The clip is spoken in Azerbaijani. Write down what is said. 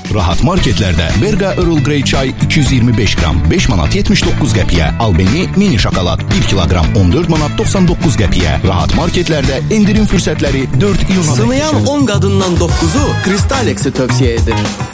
Rahat marketlərdə Berqa Earl Grey çay 225 qram 5 manat 79 qəpiyə. Albeni mini şokolad 1 kiloqram 14 manat 99 qəpiyə. Rahat marketlərdə indirim fürsətləri 4 iyuna. Sınayan 10 qadından 9'u Crystalex'i tövsiye edir.